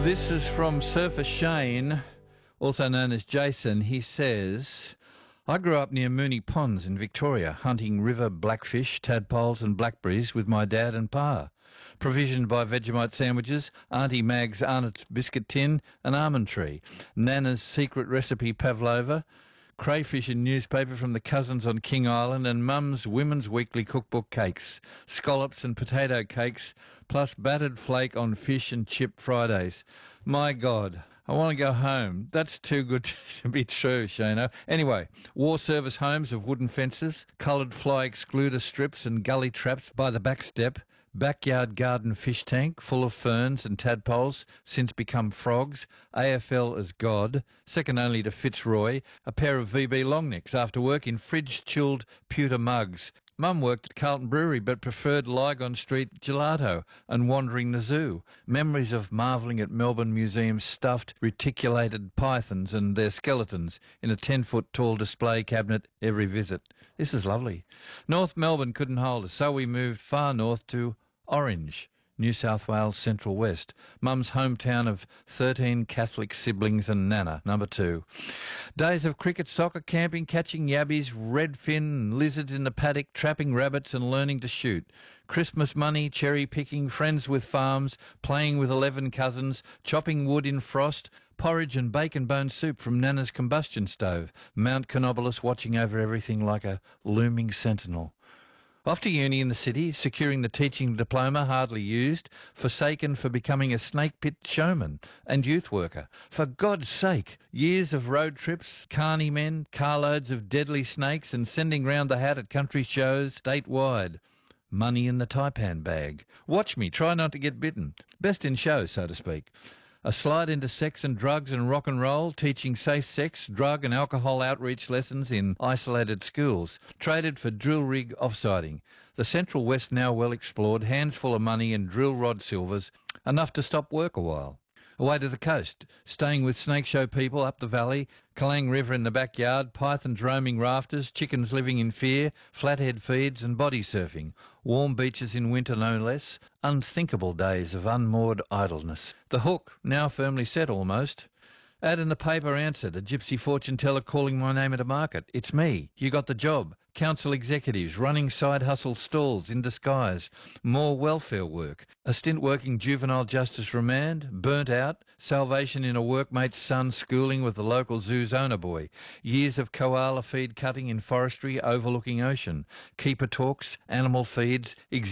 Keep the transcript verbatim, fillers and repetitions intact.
This is from Surfer Shane, also known as Jason. He says, I grew up near Moonee Ponds in Victoria, hunting river blackfish, tadpoles and blackberries with my dad and pa. Provisioned by Vegemite sandwiches, Auntie Mag's Arnott's biscuit tin, an almond tree, Nana's secret recipe pavlova, crayfish and newspaper from the cousins on King Island, and Mum's Women's Weekly Cookbook cakes, scallops and potato cakes, plus battered flake on fish and chip Fridays. My God, I want to go home. That's too good to be true, Shano. Anyway, war service homes of wooden fences, coloured fly excluder strips and gully traps by the back step, backyard garden fish tank full of ferns and tadpoles, since become frogs, A F L as God, second only to Fitzroy, a pair of V B long necks after work in fridge-chilled pewter mugs. Mum worked at Carlton Brewery but preferred Lygon Street gelato and wandering the zoo. Memories of marvelling at Melbourne Museum's stuffed reticulated pythons and their skeletons in a ten-foot tall display cabinet every visit. This is lovely. North Melbourne couldn't hold us, so we moved far north to Orange, New South Wales Central West, Mum's hometown of thirteen Catholic siblings and Nana, number two. Days of cricket, soccer, camping, catching yabbies, redfin, lizards in the paddock, trapping rabbits and learning to shoot. Christmas money, cherry picking, friends with farms, playing with eleven cousins, chopping wood in frost, porridge and bacon bone soup from Nana's combustion stove, Mount Canobolas watching over everything like a looming sentinel. Off to uni in the city, securing the teaching diploma hardly used, forsaken for becoming a snake pit showman and youth worker. For God's sake, years of road trips, carny men, carloads of deadly snakes and sending round the hat at country shows statewide. Money in the taipan bag. Watch me, try not to get bitten. Best in show, so to speak. A slide into sex and drugs and rock and roll, teaching safe sex, drug and alcohol outreach lessons in isolated schools, traded for drill rig offsiding. The Central West now well explored, hands full of money and drill rod silvers, enough to stop work a while. Away to the coast, staying with snake show people up the valley, Kalang River in the backyard, pythons roaming rafters, chickens living in fear, flathead feeds and body surfing, warm beaches in winter no less, unthinkable days of unmoored idleness. The hook, now firmly set almost. Ad in the paper answered, a gypsy fortune teller calling my name at a market. It's me. You got the job. Council executives, running side hustle stalls in disguise, more welfare work, a stint working juvenile justice remand, burnt out, salvation in a workmate's son schooling with the local zoo's owner boy, years of koala feed cutting in forestry overlooking ocean, keeper talks, animal feeds,